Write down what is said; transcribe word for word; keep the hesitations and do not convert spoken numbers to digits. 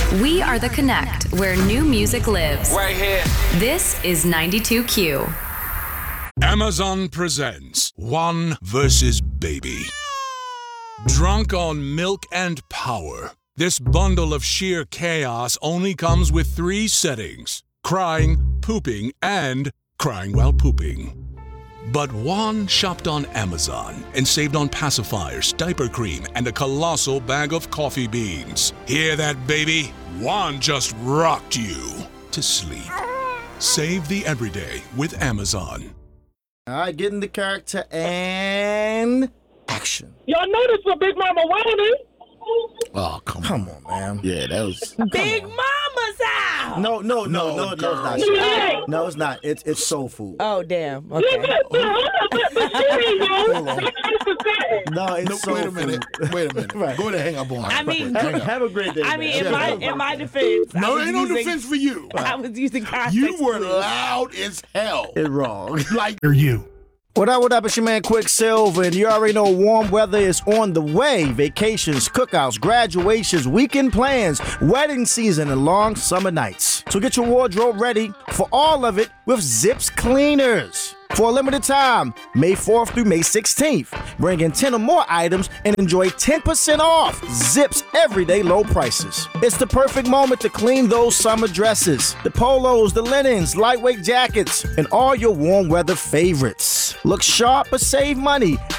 We are the Connect, where new music lives. Right here. This is ninety-two Q. Amazon presents One versus Baby. Drunk on milk and power, this bundle of sheer chaos only comes with three settings: crying, pooping, and crying while pooping. But Juan shopped on Amazon and saved on pacifiers, diaper cream, and a colossal bag of coffee beans. Hear that, baby? Juan just rocked you to sleep. Save the everyday with Amazon. All right, get in the character and action. Y'all know this for Big Mama Wellness. Oh, come, come on, man. Yeah, that was... Big Mama's house! No, no, no, no, no, no, it's not. Yeah. No, it's not. It's it's soul food. Oh, damn. Okay. Yeah, but, but, hold on, but, but she ain't know. Hold on. No, it's No, soul wait a minute. food. Wait a minute. Right. Go ahead and hang up on her. I mean- Hang up. Have a great day. I mean, man. in my in my defense, I No, was ain't no using- defense for you. I was using context. You were clues. loud as hell. It's wrong. Like, are you? What up, what up, it's your man Quicksilver, and you already know warm weather is on the way. Vacations, cookouts, graduations, weekend plans, wedding season, and long summer nights. So get your wardrobe ready for all of it with Zips Cleaners. For a limited time, May fourth through May sixteenth, bring in ten or more items and enjoy ten percent off Zips everyday low prices. It's the perfect moment to clean those summer dresses, the polos, the linens, lightweight jackets, and all your warm weather favorites. Look sharp but save money